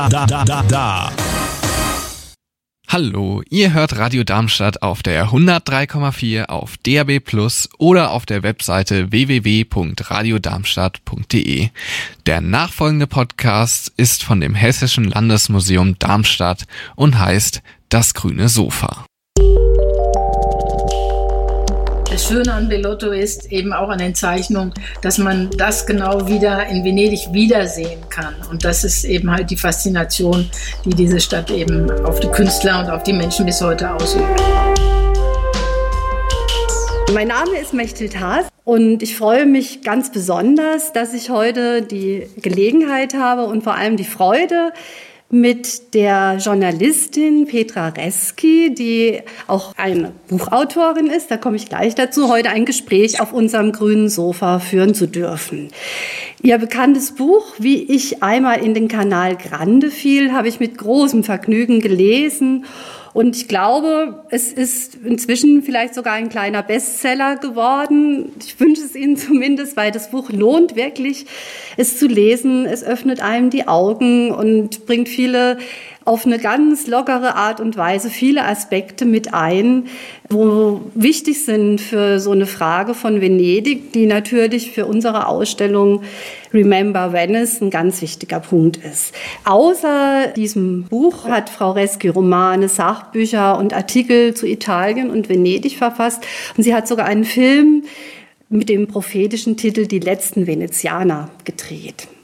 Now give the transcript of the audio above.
Hallo, ihr hört Radio Darmstadt auf der 103,4 auf DAB+ oder auf der Webseite www.radiodarmstadt.de. Der nachfolgende Podcast ist von dem Hessischen Landesmuseum Darmstadt und heißt Das grüne Sofa. Das Schöne an Bellotto ist eben auch an den Zeichnungen, dass man das genau wieder in Venedig wiedersehen kann. Und das ist eben halt die Faszination, die diese Stadt eben auf die Künstler und auf die Menschen bis heute ausübt. Mein Name ist Mechthild Haas und ich freue mich ganz besonders, dass ich heute die Gelegenheit habe und vor allem die Freude, mit der Journalistin Petra Reski, die auch eine Buchautorin ist, da komme ich gleich dazu, heute ein Gespräch auf unserem grünen Sofa führen zu dürfen. Ihr bekanntes Buch, Wie ich einmal in den Kanal Grande fiel, habe ich mit großem Vergnügen gelesen. Und ich glaube, es ist inzwischen vielleicht sogar ein kleiner Bestseller geworden. Ich wünsche es Ihnen zumindest, weil das Buch lohnt wirklich, es zu lesen. Es öffnet einem die Augen und bringt viele auf eine ganz lockere Art und Weise viele Aspekte mit ein, wo wichtig sind für so eine Frage von Venedig, die natürlich für unsere Ausstellung Remember Venice ein ganz wichtiger Punkt ist. Außer diesem Buch hat Frau Reski Romane, Sachbücher und Artikel zu Italien und Venedig verfasst. Und sie hat sogar einen Film mit dem prophetischen Titel Die letzten Venezianer gedreht.